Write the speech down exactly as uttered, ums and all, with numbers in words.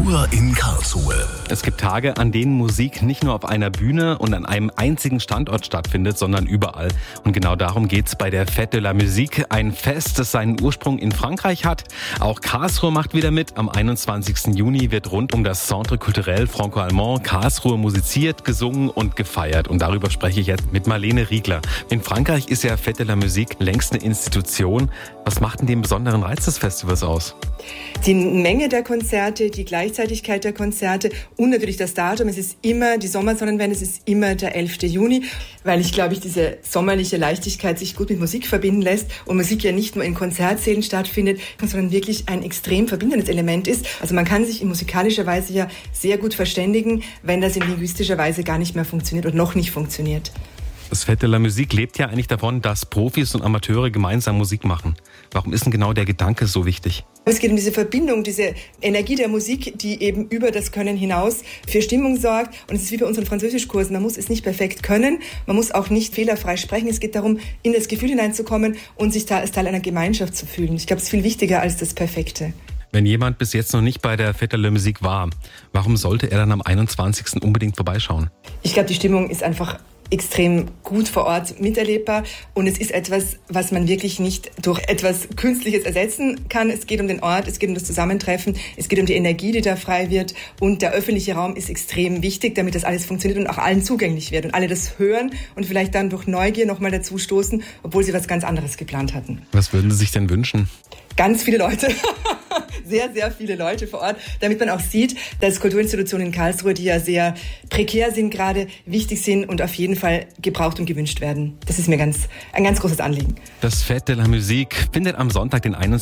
Kultur in Karlsruhe. Es gibt Tage, an denen Musik nicht nur auf einer Bühne und an einem einzigen Standort stattfindet, sondern überall. Und genau darum geht's bei der Fête de la Musique, ein Fest, das seinen Ursprung in Frankreich hat. Auch Karlsruhe macht wieder mit. Am einundzwanzigsten Juni wird rund um das Centre Culturel Franco-Allemand Karlsruhe musiziert, gesungen und gefeiert. Und darüber spreche ich jetzt mit Marlene Riegler. In Frankreich ist ja Fête de la Musique längst eine Institution. Was macht denn den besonderen Reiz des Festivals aus? Die Menge der Konzerte, die Gleichzeitigkeit der Konzerte und natürlich das Datum. Es ist immer die Sommersonnenwende, es ist immer der elften Juni, weil ich glaube, ich diese sommerliche Leichtigkeit sich gut mit Musik verbinden lässt und Musik ja nicht nur in Konzertsälen stattfindet, sondern wirklich ein extrem verbindendes Element ist. Also man kann sich in musikalischer Weise ja sehr gut verständigen, wenn das in linguistischer Weise gar nicht mehr funktioniert und noch nicht funktioniert. Das Fête de la Musique lebt ja eigentlich davon, dass Profis und Amateure gemeinsam Musik machen. Warum ist denn genau der Gedanke so wichtig? Es geht um diese Verbindung, diese Energie der Musik, die eben über das Können hinaus für Stimmung sorgt. Und es ist wie bei unseren Französischkursen. Man muss es nicht perfekt können, man muss auch nicht fehlerfrei sprechen. Es geht darum, in das Gefühl hineinzukommen und sich da als Teil einer Gemeinschaft zu fühlen. Ich glaube, es ist viel wichtiger als das Perfekte. Wenn jemand bis jetzt noch nicht bei der Fête de la Musique war, warum sollte er dann am einundzwanzigsten unbedingt vorbeischauen? Ich glaube, die Stimmung ist einfach extrem gut vor Ort miterlebbar und es ist etwas, was man wirklich nicht durch etwas Künstliches ersetzen kann. Es geht um den Ort, es geht um das Zusammentreffen, es geht um die Energie, die da frei wird und der öffentliche Raum ist extrem wichtig, damit das alles funktioniert und auch allen zugänglich wird und alle das hören und vielleicht dann durch Neugier nochmal dazu stoßen, obwohl sie was ganz anderes geplant hatten. Was würden Sie sich denn wünschen? Ganz viele Leute. Sehr, sehr viele Leute vor Ort, damit man auch sieht, dass Kulturinstitutionen in Karlsruhe, die ja sehr prekär sind, gerade wichtig sind und auf jeden Fall gebraucht und gewünscht werden. Das ist mir ganz, ein ganz großes Anliegen. Das Fête de la Musique findet am Sonntag, den einundzwanzigsten